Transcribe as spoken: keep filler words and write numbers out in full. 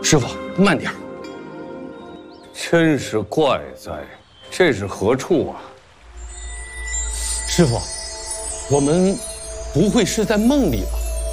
师傅，慢点。 真是怪哉，这是何处啊？ 师傅，我们不会是在梦里吧？